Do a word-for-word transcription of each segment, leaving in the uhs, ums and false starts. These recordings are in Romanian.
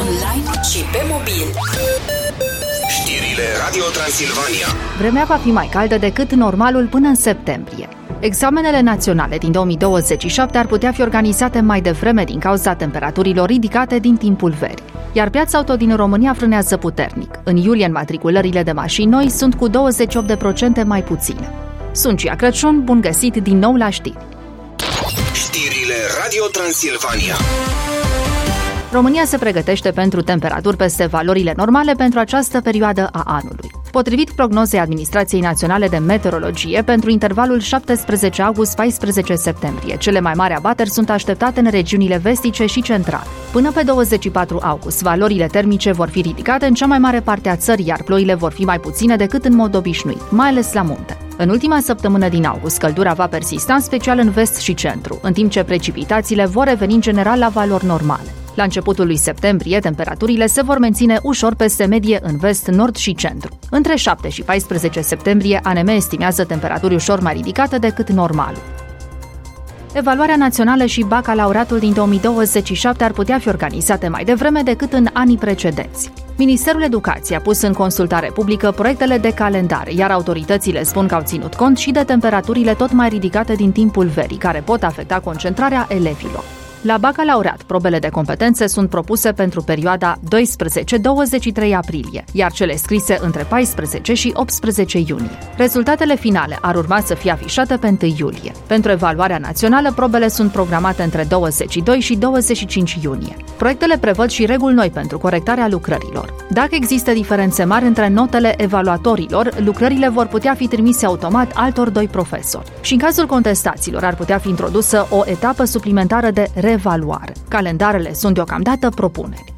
online și pe mobil. Știrile Radio Transilvania. Vremea va fi mai caldă decât normalul până în septembrie. Examenele naționale din două mii douăzeci și șapte ar putea fi organizate mai devreme din cauza temperaturilor ridicate din timpul verii. Iar piața auto din România frânează puternic. În iulie, înmatriculările de mașini noi sunt cu douăzeci și opt la sută mai puține. Sunt Cia Crăciun, bun găsit din nou la știri. Știrile Radio Transilvania. România se pregătește pentru temperaturi peste valorile normale pentru această perioadă a anului. Potrivit prognozei Administrației Naționale de Meteorologie, pentru intervalul șaptesprezece august - paisprezece septembrie, cele mai mari abateri sunt așteptate în regiunile vestice și centrale. Până pe douăzeci și patru august, valorile termice vor fi ridicate în cea mai mare parte a țării, iar ploile vor fi mai puține decât în mod obișnuit, mai ales la munte. În ultima săptămână din august, căldura va persista, în special în vest și centru, în timp ce precipitațiile vor reveni în general la valori normale. La începutul lui septembrie, temperaturile se vor menține ușor peste medie în vest, nord și centru. Între șapte și paisprezece septembrie, A N M estimează temperaturi ușor mai ridicate decât normalul. Evaluarea națională și bacalaureatul din două mii douăzeci și șapte ar putea fi organizate mai devreme decât în anii precedenți. Ministerul Educației a pus în consultare publică proiectele de calendare, iar autoritățile spun că au ținut cont și de temperaturile tot mai ridicate din timpul verii, care pot afecta concentrarea elevilor. La bacalaureat, probele de competențe sunt propuse pentru perioada doisprezece - douăzeci și trei aprilie, iar cele scrise între paisprezece și optsprezece iunie. Rezultatele finale ar urma să fie afișate pe întâi iulie. Pentru evaluarea națională, probele sunt programate între douăzeci și doi și douăzeci și cinci iunie. Proiectele prevăd și reguli noi pentru corectarea lucrărilor. Dacă există diferențe mari între notele evaluatorilor, lucrările vor putea fi trimise automat altor doi profesori. Și în cazul contestațiilor ar putea fi introdusă o etapă suplimentară de reevaluare. Calendarele sunt deocamdată propuneri.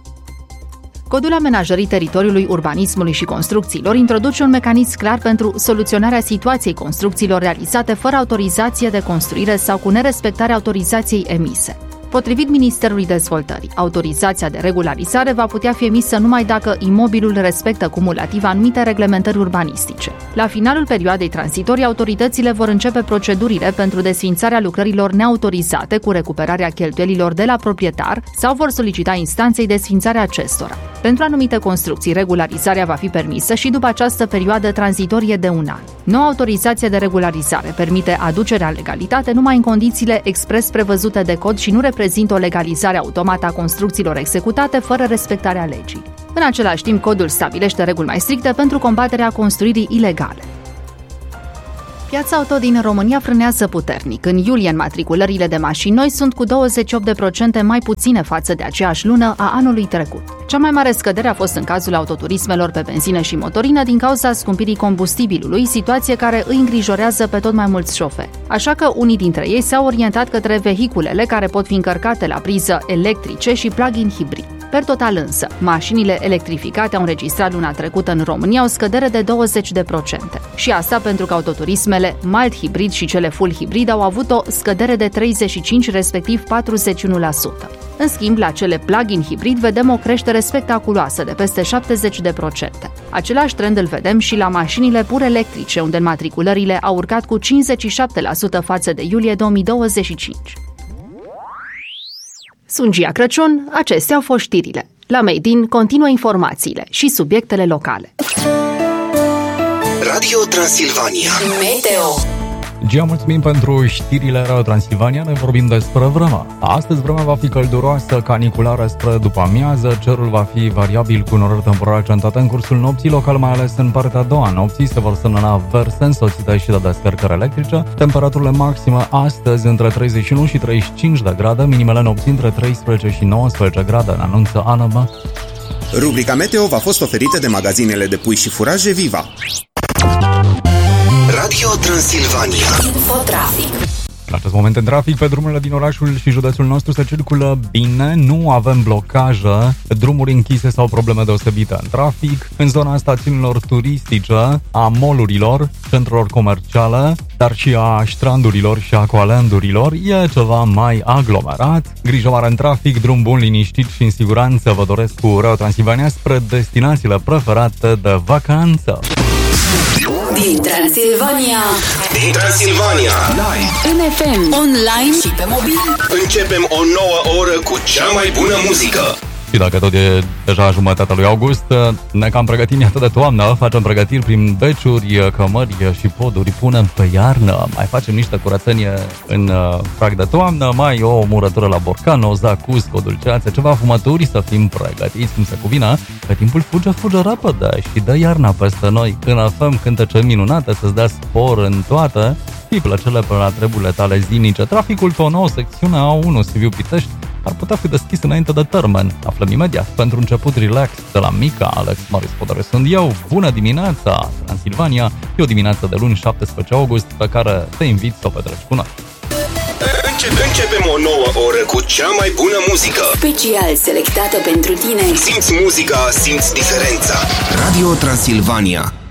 Codul amenajării teritoriului, urbanismului și construcțiilor introduce un mecanism clar pentru soluționarea situației construcțiilor realizate fără autorizație de construire sau cu nerespectarea autorizației emise. Potrivit Ministerului Dezvoltării, autorizația de regularizare va putea fi emisă numai dacă imobilul respectă cumulativ anumite reglementări urbanistice. La finalul perioadei tranzitorii, autoritățile vor începe procedurile pentru desființarea lucrărilor neautorizate cu recuperarea cheltuielilor de la proprietar sau vor solicita instanței desființarea acestora. Pentru anumite construcții, regularizarea va fi permisă și după această perioadă tranzitorie de un an. Noua autorizație de regularizare permite aducerea în legalitate numai în condițiile expres prevăzute de cod și nu reprezintă o legalizare automată a construcțiilor executate fără respectarea legii. În același timp, codul stabilește reguli mai stricte pentru combaterea construirii ilegale. Piața auto din România frânează puternic. În iulie, înmatriculările de mașini noi sunt cu douăzeci și opt la sută mai puține față de aceeași lună a anului trecut. Cea mai mare scădere a fost în cazul autoturismelor pe benzină și motorină din cauza scumpirii combustibilului, situație care îi îngrijorează pe tot mai mulți șoferi. Așa că unii dintre ei s-au orientat către vehiculele care pot fi încărcate la priză electrice și plug-in hibrid. Per total însă, mașinile electrificate au înregistrat luna trecută în România o scădere de douăzeci la sută. Și asta pentru că autoturismele mild hibrid și cele full hibrid au avut o scădere de treizeci și cinci, respectiv patruzeci și unu la sută. În schimb, la cele plug-in hibrid vedem o creștere spectaculoasă de peste șaptezeci la sută. Același trend îl vedem și la mașinile pur electrice, unde înmatriculările au urcat cu cincizeci și șapte la sută față de iulie două mii douăzeci și cinci. Sunt Cia Crăciun, acestea au fost știrile. La Made in continuă informațiile și subiectele locale. Radio Transilvania. Meteo. Gia, mulțumim pentru știrile Radio Transilvania. Ne vorbim despre vreme. Astăzi vremea va fi călduroasă, caniculară spre după amiază. Cerul va fi variabil cu norări temporale centate în cursul nopții, local mai ales în partea a doua nopții. Se vor semnala averse însoțite și de descărcări electrice. Temperaturile maxime astăzi între treizeci și unu și treizeci și cinci de grade, minimele nopții între treisprezece și nouăsprezece grade, ne anunță A N M. Rubrica Meteo v-a fost oferită de magazinele de pui și furaje Viva. Radio Transilvania. Infotrafic. În acest moment în trafic, pe drumurile din orașul și județul nostru se circulă bine, nu avem blocaje, drumuri închise sau probleme deosebite în trafic. În zona stațiunilor turistice, a mall-urilor, centrelor comerciale, dar și a strandurilor și aqualandurilor, e ceva mai aglomerat. Grijă mare în trafic, drum bun, liniștit și în siguranță vă doresc cu Radio Transilvania spre destinațiile preferate de vacanță. Din Transilvania. Din Transilvania. Live. În F M, online și pe mobil. Începem o nouă oră cu cea mai bună muzică. Și dacă tot e deja jumătatea lui august, ne cam pregătim iată de toamnă, facem pregătiri prin beciuri, cămări și poduri, punem pe iarnă, mai facem niște curățenie în uh, prag de toamnă, mai o murătură la borcan, o zacuscă, o dulceață, ceva fumături, să fim pregătiți cum se cuvine, că timpul fuge, fuge repede și dă iarna peste noi. În F M cântece minunate, să-ți dea spor în toate, și plăcele pe la treburile tale zilnice. Traficul pe o nouă secțiune A unu Sibiu Pitești ar putea fi deschis înainte de termen. Aflăm imediat. Pentru început, relax de la Mica, Alex Marius Podare sunt eu. Bună dimineața, Transilvania! E o dimineață de luni, șaptesprezece august, pe care te invit să o petreci cu noi. Începem o nouă oră cu cea mai bună muzică. Special selectată pentru tine. Simți muzica, simți diferența. Radio Transilvania.